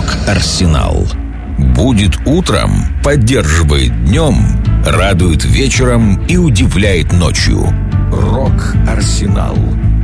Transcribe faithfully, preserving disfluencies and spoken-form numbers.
Рок-Арсенал. Будет утром, поддерживает днем, радует вечером и удивляет ночью. Рок-Арсенал.